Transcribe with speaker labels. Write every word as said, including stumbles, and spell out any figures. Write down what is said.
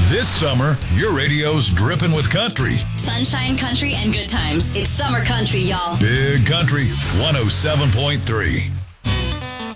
Speaker 1: This summer, your radio's dripping with country.
Speaker 2: Sunshine, country, and good times. It's summer country, y'all.
Speaker 1: Big Country one oh seven point three.